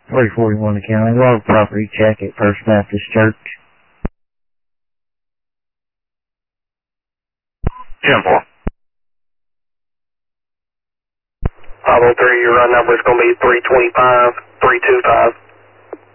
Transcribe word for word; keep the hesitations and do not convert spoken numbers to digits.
three forty-one County, log property check at First Baptist Church. ten four. five oh three, your run number is going to be three twenty-five, three two five.